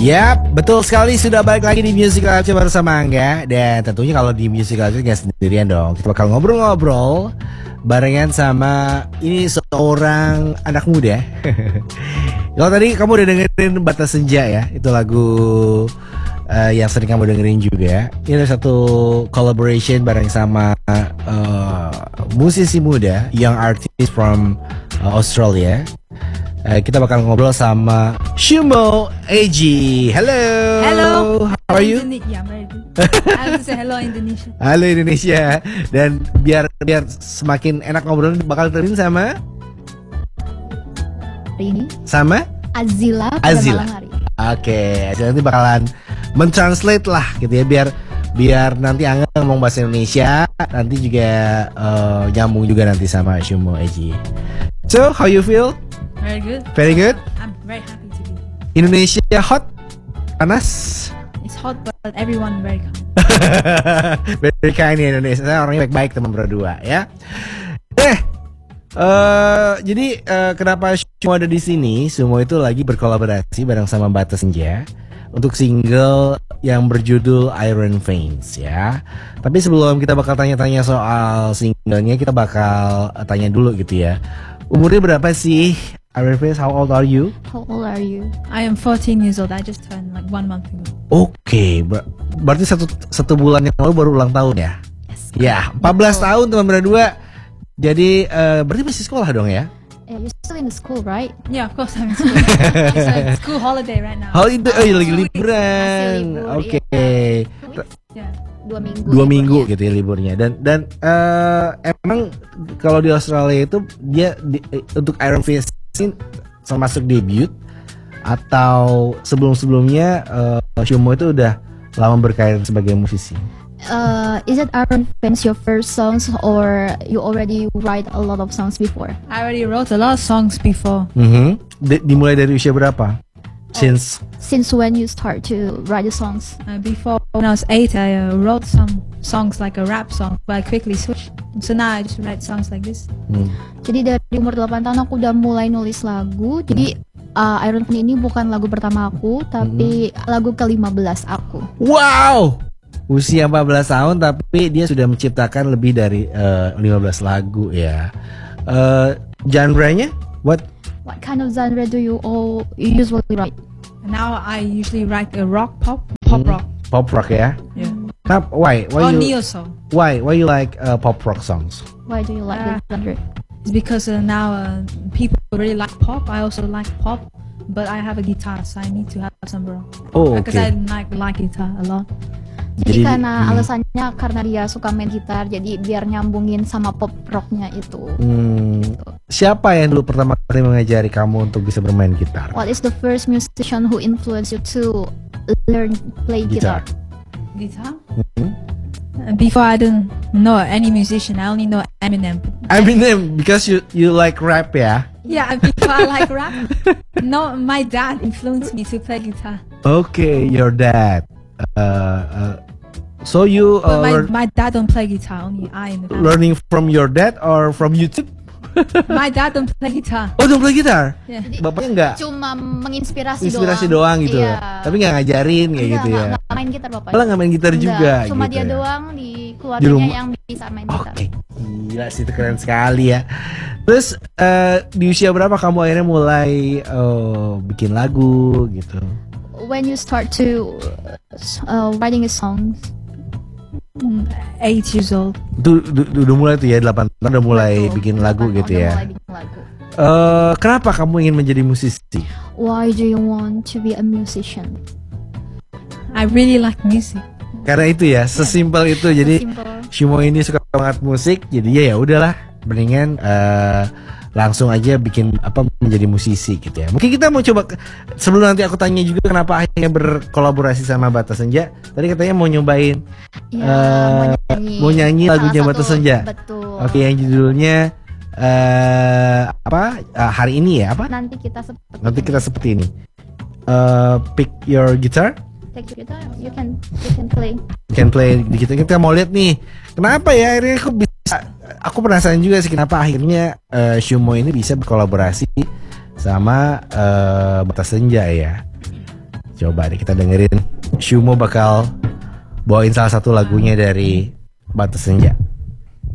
Yap, betul sekali, sudah balik lagi di Music Culture bersama Angga. Dan tentunya kalau di Music Culture gak sendirian dong. Kita bakal ngobrol-ngobrol barengan sama ini seorang anak muda. Kalau tadi kamu udah dengerin Batas Senja ya, itu lagu yang sering kamu dengerin juga. Ini ada satu collaboration bareng sama musisi muda, young artist from Australia. Kita bakal ngobrol sama Shumo AG. Hello. Hello. How are you? Yeah, very good. I have to say hello Indonesia. Halo Indonesia. Dan biar semakin enak ngobrol, bakal terin sama ini sama Azila. Azila. Oke, Azila nanti bakalan mentranslate lah gitu ya, biar nanti Angga ngomong bahasa Indonesia, nanti juga nyambung juga nanti sama Shumo AG. So, how you feel? Very good. Very good. I'm very happy to be. Indonesia hot, panas. It's hot but everyone very kind. Very kind ya Indonesia. Saya orangnya baik-baik teman berdua ya. Jadi kenapa Shumo ada di sini? Shumo itu lagi berkolaborasi bareng sama Batas Senja untuk single yang berjudul Iron Veins ya. Tapi sebelum kita bakal tanya-tanya soal singlenya, kita bakal tanya dulu gitu ya. Umurnya berapa sih Iron Veins? How old are you? How old are you? I am 14 years old. I just turned like 1 month ago. Oke, berarti satu bulan yang lalu baru ulang tahun ya? Yes. Ya, 14 tahun teman berdua. Jadi berarti masih sekolah dong ya? You're still in the school, right? Yeah, of course I'm in school. It's a school holiday right now. Itu lagi liburan. Masih libur, Oke. Yeah. 2 minggu. 2 minggu liburnya. gitu ya liburnya. Dan emang kalau di Australia itu dia untuk Iron Fist termasuk debut atau sebelumnya Shumo itu udah lama berkarir sebagai musisi. Is it Iron Veins your first songs or you already write a lot of songs before? I already wrote a lot of songs before. Dimulai dari usia berapa? Since when you start to write the songs? Before when I was 8, I wrote some songs like a rap song, but I quickly switched. So now I just write songs like this. Jadi dari umur 8 tahun aku udah mulai nulis lagu. Jadi Iron Veins ini bukan lagu pertama aku, tapi lagu ke-15 aku. Wow! Usia 14 tahun tapi dia sudah menciptakan lebih dari 15 lagu ya. Genre-nya what kind of genre do you usually write? Now I usually write a rock pop rock. Pop rock ya? Yeah. Why Or you neo song. why you like pop rock songs? Why do you like this genre? It's because now people really like pop. I also like pop, but I have a guitar, so I need to have some rock. Oh, Because okay. I like guitar a lot. Jadi karena alasannya karena dia suka main gitar, jadi biar nyambungin sama pop rocknya itu. Siapa yang dulu pertama kali mengajari kamu untuk bisa bermain gitar? What is the first musician who influenced you to learn play guitar? Guitar? Before I didn't know any musician. I only know Eminem. Eminem, because you like rap ya? Yeah, before I like rap. No, my dad influenced me to play guitar. Okay, your dad. So you But my dad don't play guitar. Only I in the family. learning from your dad or from YouTube? My dad don't play guitar. Oh, don't play gitar? Yeah. Bapaknya enggak? Cuma menginspirasi Inspirasi doang gitu. Iya. Tapi enggak ngajarin kayak gitu ya. Enggak main gitar bapaknya. Malah enggak main gitar Enggak, juga cuma gitu dia ya. doang di Di keluarganya rumah. yang bisa main gitar. Oke, gila sih, itu keren sekali ya. Terus di usia berapa kamu akhirnya mulai bikin lagu gitu? When you start to writing a song? 8 years old. Itu udah mulai tuh ya, 8 tahun udah mulai bikin lagu gitu ya. Mulai bikin lagu. Kenapa kamu ingin menjadi musisi? Why do you want to be a musician? I really like music. Karena itu ya, sesimpel itu. Jadi Simple. Shumo ini suka banget musik, jadi ya udahlah, mendingan langsung aja bikin menjadi musisi gitu ya. Mungkin kita mau coba sebelum nanti aku tanya juga kenapa akhirnya berkolaborasi sama Batas Senja. Tadi katanya mau nyobain mau nyanyi lagunya Batas Senja. Betul. Oke, yang judulnya hari ini ya apa? Nanti kita seperti ini. Pick your guitar. Take your guitar, you can play. Can play di kita mau lihat nih. Kenapa ya akhirnya aku bisa? Aku penasaran juga sih kenapa akhirnya Shumo ini bisa berkolaborasi sama Batas Senja ya. Coba deh kita dengerin. Shumo bakal bawain salah satu lagunya dari Batas Senja.